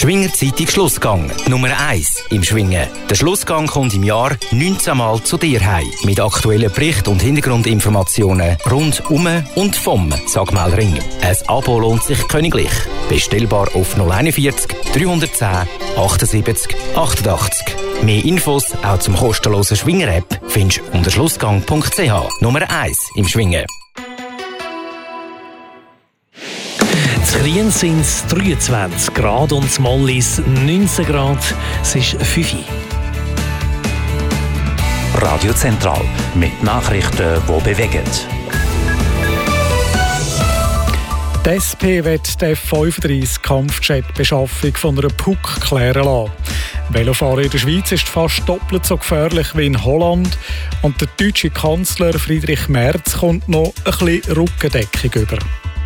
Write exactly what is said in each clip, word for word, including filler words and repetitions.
Schwinger Zeitung Schlussgang. Nummer eins im Schwingen. Der Schlussgang kommt im Jahr neunzehn Mal zu dir heim. Mit aktuellen Berichten und Hintergrundinformationen rund um und vom Sagmeldring. Ein Abo lohnt sich königlich. Bestellbar auf null einundvierzig dreihundertzehn achtundsiebzig achtundachtzig. Mehr Infos auch zum kostenlosen Schwinger-App findest du unter schlussgang punkt c h. Nummer eins im Schwingen. In Rien sind es dreiundzwanzig Grad und in Mollis neunzehn Grad. Es ist fünf Uhr. Radio Zentral mit Nachrichten, die bewegen. Die S P wird die F fünfunddreissig Kampfjet-Beschaffung von einer P U C klären lassen. Velofahren in der Schweiz ist fast doppelt so gefährlich wie in Holland. Und der deutsche Kanzler Friedrich Merz kommt noch ein bisschen Rückendeckung über.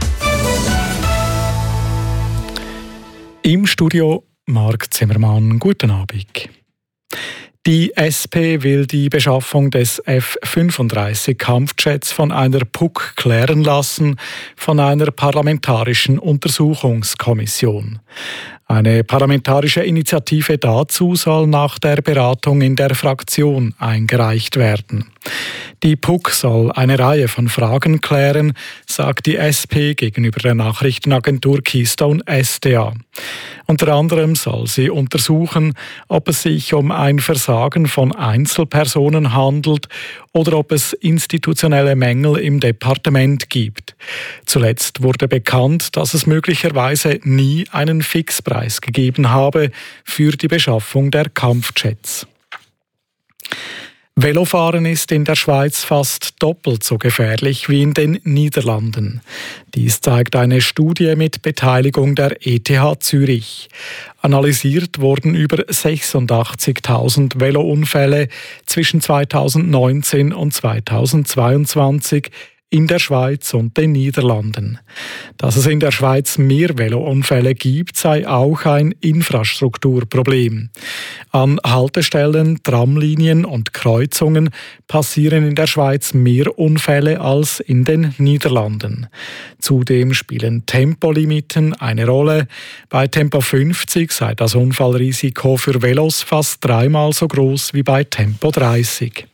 Im Studio Marc Zimmermann. Guten Abend. Die S P will die Beschaffung des F fünfunddreißig Kampfjets von einer P U C klären lassen, von einer parlamentarischen Untersuchungskommission. Eine parlamentarische Initiative dazu soll nach der Beratung in der Fraktion eingereicht werden. Die P U C soll eine Reihe von Fragen klären, sagt die S P gegenüber der Nachrichtenagentur Keystone S D A. Unter anderem soll sie untersuchen, ob es sich um ein Versagen von Einzelpersonen handelt oder ob es institutionelle Mängel im Departement gibt. Zuletzt wurde bekannt, dass es möglicherweise nie einen Fixpreis gegeben habe für die Beschaffung der Kampfjets. Velofahren ist in der Schweiz fast doppelt so gefährlich wie in den Niederlanden. Dies zeigt eine Studie mit Beteiligung der E T H Zürich. Analysiert wurden über sechsundachtzigtausend Velounfälle zwischen zweitausendneunzehn und zweitausendzweiundzwanzig in der Schweiz und den Niederlanden. Dass es in der Schweiz mehr Velounfälle gibt, sei auch ein Infrastrukturproblem. An Haltestellen, Tramlinien und Kreuzungen passieren in der Schweiz mehr Unfälle als in den Niederlanden. Zudem spielen Tempolimiten eine Rolle. Bei Tempo fünfzig sei das Unfallrisiko für Velos fast dreimal so groß wie bei Tempo dreißig.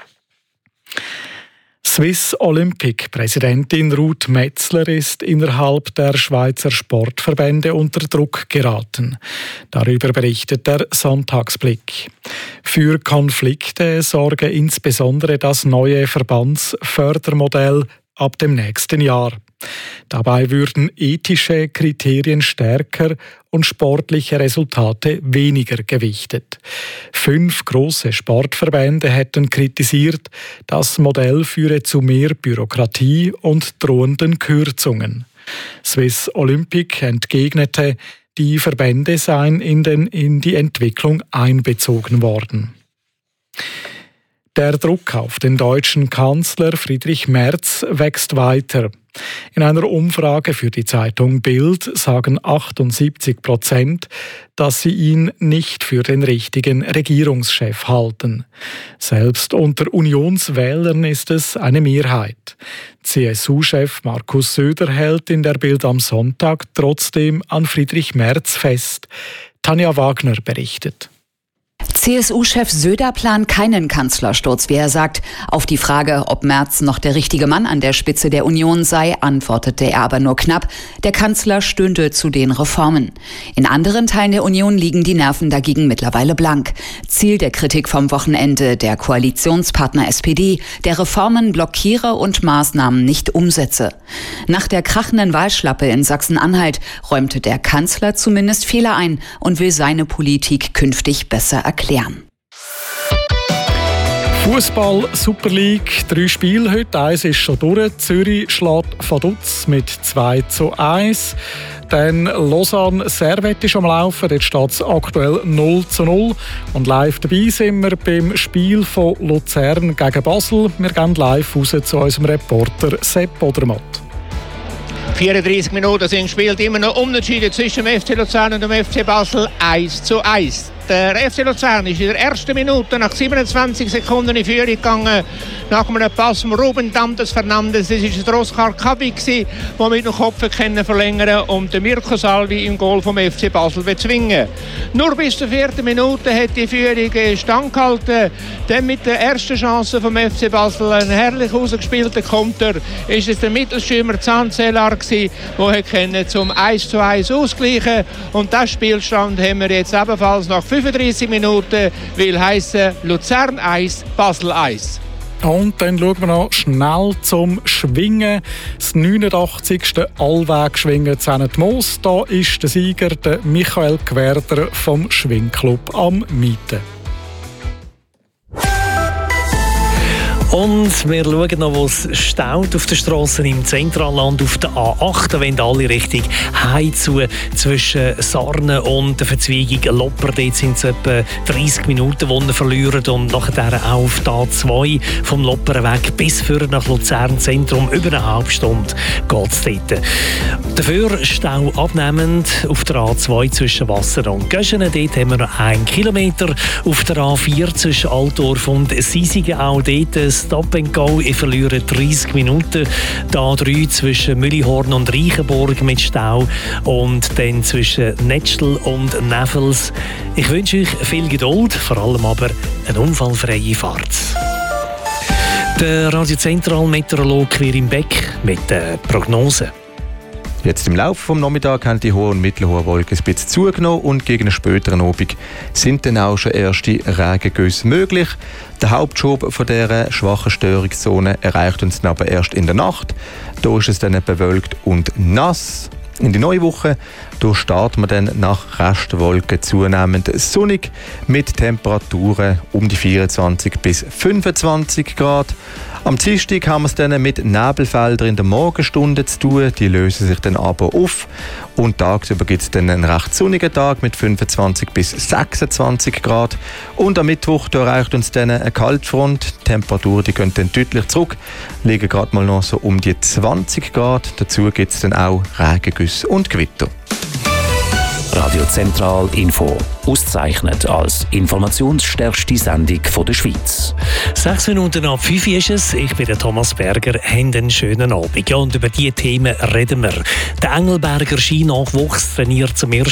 Swiss Olympic-Präsidentin Ruth Metzler ist innerhalb der Schweizer Sportverbände unter Druck geraten. Darüber berichtet der Sonntagsblick. Für Konflikte sorge insbesondere das neue Verbandsfördermodell ab dem nächsten Jahr. Dabei würden ethische Kriterien stärker und sportliche Resultate weniger gewichtet. Fünf große Sportverbände hätten kritisiert, das Modell führe zu mehr Bürokratie und drohenden Kürzungen. Swiss Olympic entgegnete, die Verbände seien in, den, in die Entwicklung einbezogen worden. Der Druck auf den deutschen Kanzler Friedrich Merz wächst weiter. In einer Umfrage für die Zeitung Bild sagen achtundsiebzig Prozent, dass sie ihn nicht für den richtigen Regierungschef halten. Selbst unter Unionswählern ist es eine Mehrheit. C S U-Chef Markus Söder hält in der Bild am Sonntag trotzdem an Friedrich Merz fest. Tanja Wagner berichtet. C S U-Chef Söder plant keinen Kanzlersturz, wie er sagt. Auf die Frage, ob Merz noch der richtige Mann an der Spitze der Union sei, antwortete er aber nur knapp. Der Kanzler stünde zu den Reformen. In anderen Teilen der Union liegen die Nerven dagegen mittlerweile blank. Ziel der Kritik vom Wochenende, der Koalitionspartner S P D, der Reformen blockiere und Maßnahmen nicht umsetze. Nach der krachenden Wahlschlappe in Sachsen-Anhalt räumte der Kanzler zumindest Fehler ein und will seine Politik künftig besser erklären. Fußball Super League, drei Spiele heute. Eins ist schon durch. Zürich schlägt Vaduz mit zwei zu eins. Dann Lausanne Servette ist am Laufen. Dort steht es aktuell null zu null. Und live dabei sind wir beim Spiel von Luzern gegen Basel. Wir gehen live raus zu unserem Reporter Sepp Odermatt. vierunddreissig Minuten sind gespielt, immer noch unentschieden zwischen dem F C Luzern und dem F C Basel eins zu eins. Der F C Luzern ist in der ersten Minute nach siebenundzwanzig Sekunden in Führung gegangen. Nach einem Pass von Ruben Dantes Fernandes. Es war der Oskar Kabi, der mit dem Kopf können verlängern und den Mirko Salvi im Goal vom F C Basel bezwingen. Nur bis zur vierten Minute hat die Führung standgehalten. Dann mit der ersten Chance vom F C Basel, ein herrlich ausgespielter Konter, ist es der Mittelstürmer Zanzelar, der zum eins zu eins ausgleichen. Und das Spielstand haben wir jetzt ebenfalls nach fünfunddreissig Minuten, will heissen Luzern eins, Basel eins. Und dann schauen wir noch schnell zum Schwingen. Das neunundachtzigste Allweg-Schwingen in Moos. Da ist der Sieger, der Michael Gwerder vom Schwingclub am Mieten. Und wir schauen noch, wo es staut auf den Strassen im Zentralland auf der A acht. Da wollen alle Richtung Heizu zwischen Sarnen und der Verzweigung Lopper. Dort sind es etwa dreissig Minuten, die wir verlieren. Und nachher auch auf der A zwei vom Lopperenweg bis für nach Luzern Zentrum. Über eine halbe Stunde geht es dort. Dafür Stau abnehmend auf der A zwei zwischen Wasser und Göschenen. Dort haben wir noch einen Kilometer. Auf der A vier zwischen Altdorf und Sisigen auch dort Stop and Go, ich verliere dreissig Minuten. Die A drei zwischen Müllihorn und Reichenburg mit Stau und dann zwischen Netschl und Nevels. Ich wünsche euch viel Geduld, vor allem aber eine unfallfreie Fahrt. Der Radio-Zentral-Meteorolog Quirin Beck mit der Prognose. Jetzt im Laufe des Nachmittags haben die hohen und mittelhohen Wolken ein bisschen zugenommen und gegen einen späteren Abend sind dann auch schon erste Regengüsse möglich. Der Hauptschub von dieser schwachen Störungszone erreicht uns dann aber erst in der Nacht. Da ist es dann bewölkt und nass. In die neue Woche da starten wir dann nach Restwolken zunehmend sonnig mit Temperaturen um die vierundzwanzig bis fünfundzwanzig Grad. Am Dienstag haben wir es dann mit Nebelfeldern in der Morgenstunde zu tun. Die lösen sich dann aber auf. Und tagsüber gibt es dann einen recht sonnigen Tag mit fünfundzwanzig bis sechsundzwanzig Grad. Und am Mittwoch da erreicht uns dann eine Kaltfront. Die Temperaturen die gehen dann deutlich zurück, liegen gerade mal noch so um die zwanzig Grad. Dazu gibt es dann auch Regengüsse und Gewitter. Radio Zentral Info. Ausgezeichnet als informationsstärkste Sendung von der Schweiz. Sechs Minuten ab fünf ist es. Ich bin der Thomas Berger. Habt einen schönen Abend. Ja, und über diese Themen reden wir. Der Engelberger Skinachwuchs trainiert zum ersten